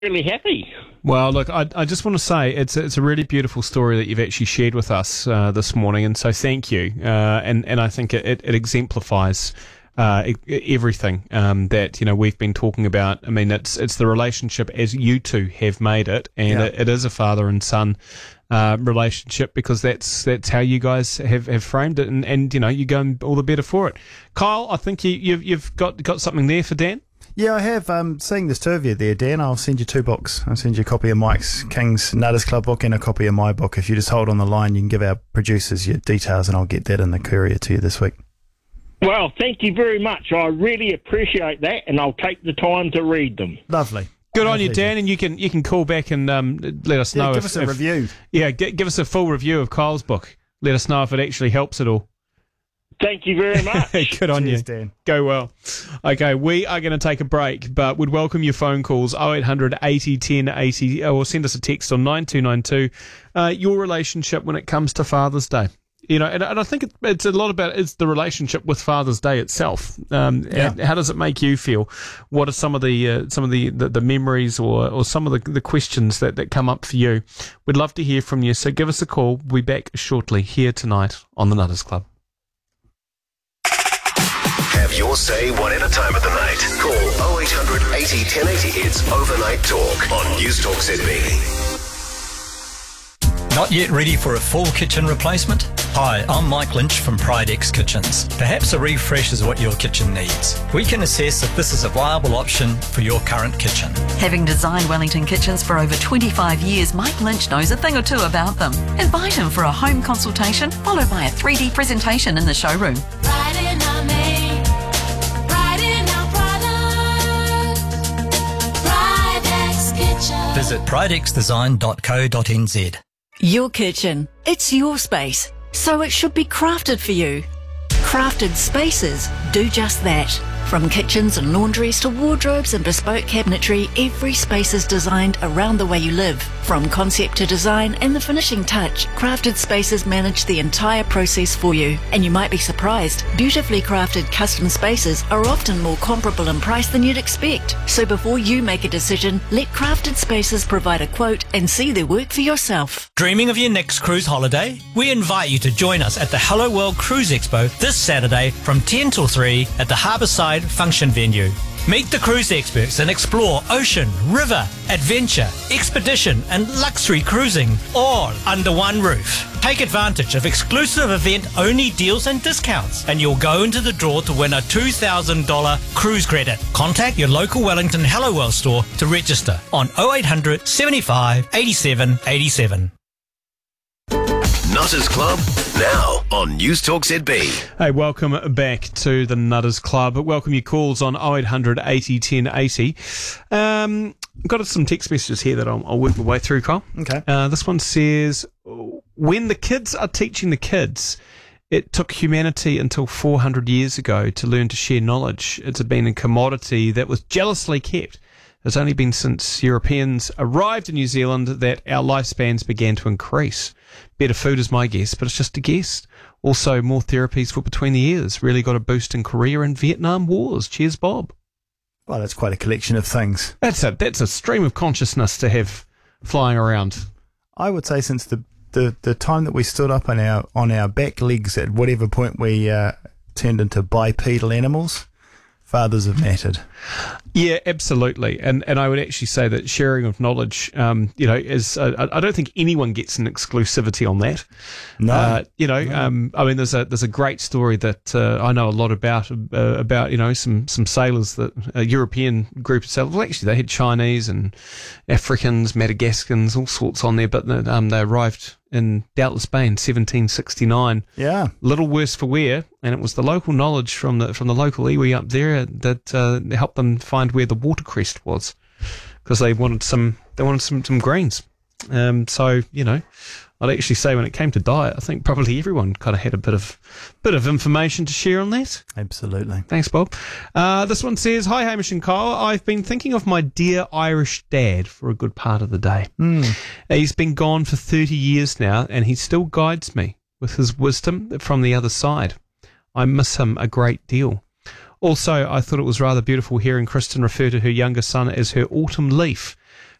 really happy. Well, look, I just want to say it's a really beautiful story that you've actually shared with us this morning, and so thank you. And I think it exemplifies everything that we've been talking about. I mean, it's the relationship as you two have made it, and it is a father and son relationship, because that's how you guys have framed it, and you're going all the better for it. Kyle, I think you've got something there for Dan. Yeah, I have. Seeing this two of you there, Dan, I'll send you 2 books. I'll send you a copy of Mike's King's Nutters Club book and a copy of my book. If you just hold on the line, you can give our producers your details and I'll get that in the courier to you this week. Well, thank you very much. I really appreciate that, and I'll take the time to read them. Lovely. Good on you, Dan, and you can call back and let us know. Give us a review. Yeah, give us a full review of Kyle's book. Let us know if it actually helps at all. Thank you very much. Good on Cheers, you. Dan. Go well. Okay, we are going to take a break, but would welcome your phone calls 0800 80 10 80, or send us a text on 9292. Your relationship when it comes to Father's Day. And I think it's a lot about it's the relationship with Father's Day itself. How does it make you feel? What are some of the memories or some of the questions that come up for you? We'd love to hear from you. So give us a call. We'll be back shortly here tonight on the Nutters Club. Have your say whatever time of the night. Call 0800 80 1080. It's Overnight Talk on News Talk ZB. Not yet ready for a full kitchen replacement? Hi, I'm Mike Lynch from Pridex Kitchens. Perhaps a refresh is what your kitchen needs. We can assess if this is a viable option for your current kitchen. Having designed Wellington kitchens for over 25 years, Mike Lynch knows a thing or two about them. Invite him for a home consultation, followed by a 3D presentation in the showroom. Right in our made, right in our product. Pridex Kitchen. Visit pridexdesign.co.nz. Your kitchen. It's your space, so it should be crafted for you. Crafted spaces do just that. From kitchens and laundries to wardrobes and bespoke cabinetry, every space is designed around the way you live. From concept to design and the finishing touch, Crafted Spaces manage the entire process for you. And you might be surprised, beautifully crafted custom spaces are often more comparable in price than you'd expect. So before you make a decision, let Crafted Spaces provide a quote and see their work for yourself. Dreaming of your next cruise holiday? We invite you to join us at the Hello World Cruise Expo this Saturday from 10 till 3 at the Harbourside Function Venue. Meet the cruise experts and explore ocean, river, adventure, expedition and luxury cruising all under one roof. Take advantage of exclusive event-only deals and discounts, and you'll go into the draw to win a $2,000 cruise credit. Contact your local Wellington Hello World store to register on 0800 75 87 87. Nutters Club, now on News Talk ZB. Hey, welcome back to the Nutters Club. Welcome your calls on 0800 80 10 80. Got some text messages here that I'll work my way through, Kyle. Okay. This one says, when the kids are teaching the kids, it took humanity until 400 years ago to learn to share knowledge. It's been a commodity that was jealously kept. It's only been since Europeans arrived in New Zealand that our lifespans began to increase. Better food is my guess, but it's just a guess. Also, more therapies for between the ears. Really got a boost in Korea and Vietnam wars. Cheers, Bob. Well, that's quite a collection of things. That's a stream of consciousness to have flying around. I would say since the time that we stood up on our back legs at whatever point we turned into bipedal animals, fathers have mattered. Yeah, absolutely. And I would actually say that sharing of knowledge, is, I don't think anyone gets an exclusivity on that. No. I mean, there's a great story that I know a lot about some sailors, that a European group of sailors. Well, actually, they had Chinese and Africans, Madagascans, all sorts on there, but they arrived in doubtless Spain, 1769. Yeah. Little worse for wear, and it was the local knowledge from the local iwi up there that helped them find where the watercress was, because they wanted some greens. So I'd actually say when it came to diet, I think probably everyone kind of had a bit of information to share on that. Absolutely. Thanks, Bob. This one says, hi, Hamish and Kyle. I've been thinking of my dear Irish dad for a good part of the day. He's been gone for 30 years now, and he still guides me with his wisdom from the other side. I miss him a great deal. Also, I thought it was rather beautiful hearing Kristen refer to her younger son as her autumn leaf.